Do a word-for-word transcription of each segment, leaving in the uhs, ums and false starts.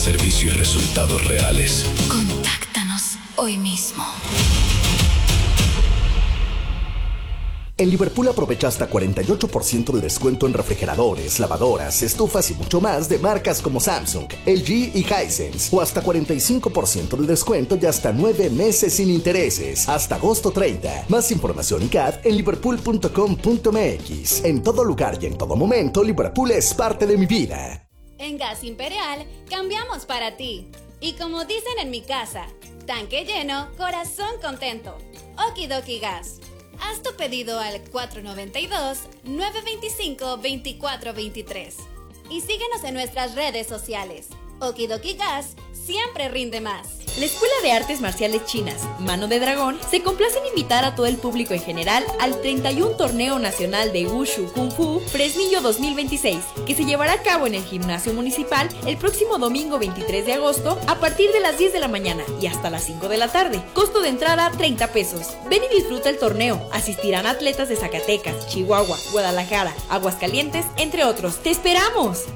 servicio y resultados reales. Contáctanos hoy mismo. En Liverpool aprovecha hasta cuarenta y ocho por ciento de descuento en refrigeradores, lavadoras, estufas y mucho más de marcas como Samsung, L G y Hisense. O hasta cuarenta y cinco por ciento de descuento y hasta nueve meses sin intereses. Hasta agosto treinta. Más información y C A D en liverpool punto com punto m x. En todo lugar y en todo momento, Liverpool es parte de mi vida. En Gas Imperial, cambiamos para ti. Y como dicen en mi casa, tanque lleno, corazón contento. Okidoki Gas. Haz tu pedido al cuatro nueve dos, nueve dos cinco, dos cuatro dos tres y síguenos en nuestras redes sociales. Okidoki Gas siempre rinde más. La Escuela de Artes Marciales Chinas, Mano de Dragón, se complace en invitar a todo el público en general al treinta y uno Torneo Nacional de Wushu Kung Fu Fresnillo dos mil veintiséis, que se llevará a cabo en el Gimnasio Municipal el próximo domingo veintitrés de agosto a partir de las diez de la mañana y hasta las cinco de la tarde. Costo de entrada treinta pesos. Ven y disfruta el torneo. Asistirán atletas de Zacatecas, Chihuahua, Guadalajara, Aguascalientes, entre otros. ¡Te esperamos!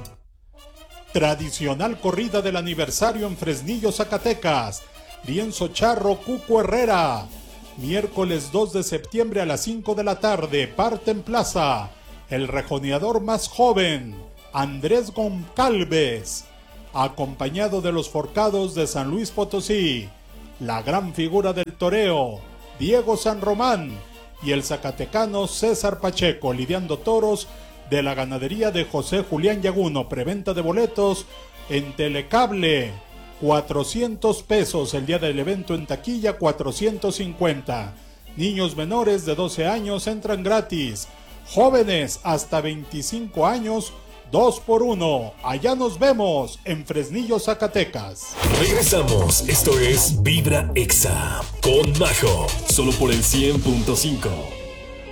Tradicional corrida del aniversario en Fresnillo, Zacatecas. Lienzo Charro, Cuco Herrera. Miércoles dos de septiembre a las cinco de la tarde. Parte en plaza. El rejoneador más joven, Andrés Goncalves, acompañado de los forcados de San Luis Potosí. La gran figura del toreo, Diego San Román. Y el zacatecano César Pacheco, lidiando toros de la ganadería de José Julián Yaguno. Preventa de boletos en Telecable, cuatrocientos pesos. El día del evento en taquilla, cuatrocientos cincuenta. Niños menores de doce años entran gratis. Jóvenes hasta veinticinco años, dos por uno. Allá nos vemos en Fresnillo, Zacatecas. Regresamos. Esto es Vibra Exa con Majo. Solo por el cien punto cinco.